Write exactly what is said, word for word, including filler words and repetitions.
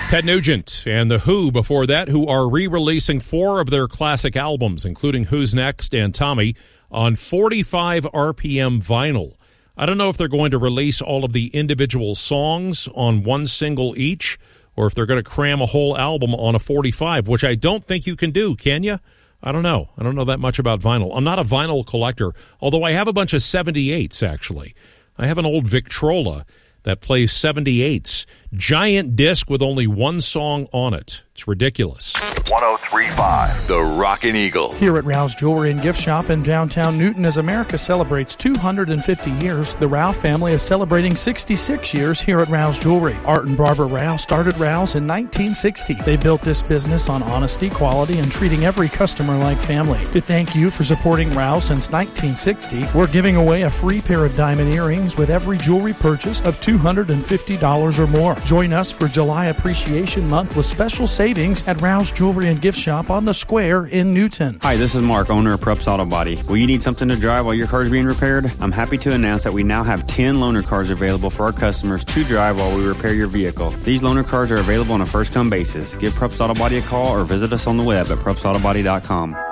Ted Nugent and The Who before that, who are re-releasing four of their classic albums, including Who's Next and Tommy, on forty-five R P M vinyl. I don't know if they're going to release all of the individual songs on one single each, or if they're going to cram a whole album on a forty-five, which I don't think you can do, can you? I don't know. I don't know that much about vinyl. I'm not a vinyl collector, although I have a bunch of seventy-eights, actually. I have an old Victrola that plays seventy-eights. Giant disc with only one song on it. It's ridiculous. one oh three point five The Rockin' Eagle. Here at Rouse Jewelry and Gift Shop in downtown Newton, as America celebrates two hundred fifty years, the Rouse family is celebrating sixty-six years here at Rouse Jewelry. Art and Barbara Rouse started Rouse in nineteen sixty. They built this business on honesty, quality, and treating every customer like family. To thank you for supporting Rouse since nineteen sixty, we're giving away a free pair of diamond earrings with every jewelry purchase of two hundred fifty dollars or more. Join us for July Appreciation Month with special savings at Rouse Jewelry and Gift Shop on the Square in Newton. Hi, this is Mark, owner of Prups Auto Body. Will you need something to drive while your car is being repaired? I'm happy to announce that we now have ten loaner cars available for our customers to drive while we repair your vehicle. These loaner cars are available on a first-come basis. Give Prups Auto Body a call or visit us on the web at prups auto body dot com.